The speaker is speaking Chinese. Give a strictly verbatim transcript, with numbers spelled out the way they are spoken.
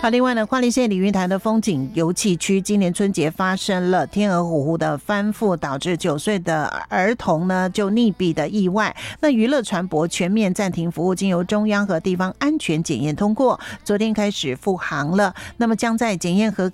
好，另外呢，花莲县鲤鱼潭的风景游憩区今年春节发生了天鹅湖湖的翻覆，导致九岁的儿童呢就溺毙的意外。那娱乐船舶全面暂停服务，经由中央和地方安全检验通过，昨天开始复航了。那么将在检验合